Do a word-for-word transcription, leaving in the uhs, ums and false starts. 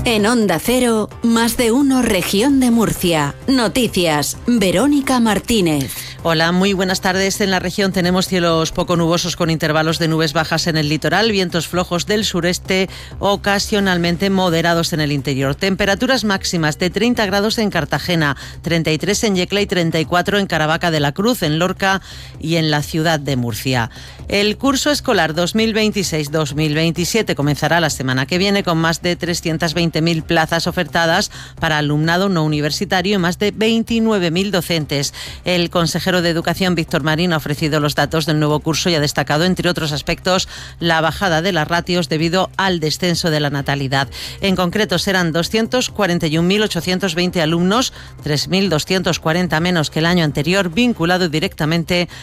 En Onda Cero, Más de Uno Región de Murcia. Noticias, Verónica Martínez. Hola, muy buenas tardes. En la región tenemos cielos poco nubosos con intervalos de nubes bajas en el litoral, vientos flojos del sureste, ocasionalmente moderados en el interior. Temperaturas máximas de treinta grados en Cartagena, treinta y tres en Yecla y treinta y cuatro en Caravaca de la Cruz, en Lorca y en la ciudad de Murcia. El curso escolar dos mil veintiséis dos mil veintisiete comenzará la semana que viene con más de trescientas veinte mil plazas ofertadas para alumnado no universitario y más de veintinueve mil docentes. El consejero de Educación, Víctor Marín, ha ofrecido los datos del nuevo curso y ha destacado, entre otros aspectos, la bajada de las ratios debido al descenso de la natalidad. En concreto, serán doscientos cuarenta y un mil ochocientos veinte alumnos, tres mil doscientos cuarenta menos que el año anterior, vinculado directamente